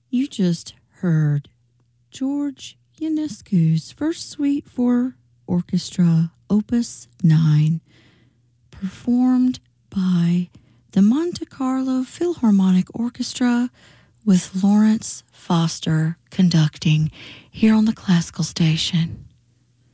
You just heard George Ionescu's First Suite for Orchestra, Opus 9, performed by the Monte Carlo Philharmonic Orchestra with Lawrence Foster conducting here on the Classical Station.